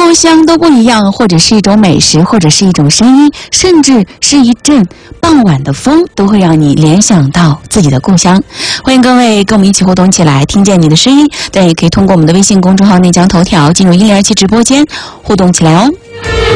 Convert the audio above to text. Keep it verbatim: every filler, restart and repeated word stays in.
故乡都不一样，或者是一种美食，或者是一种声音，甚至是一阵傍晚的风，都会让你联想到自己的故乡。欢迎各位跟我们一起互动起来，听见你的声音。当然也可以通过我们的微信公众号内江头条进入一零二七直播间互动起来哦。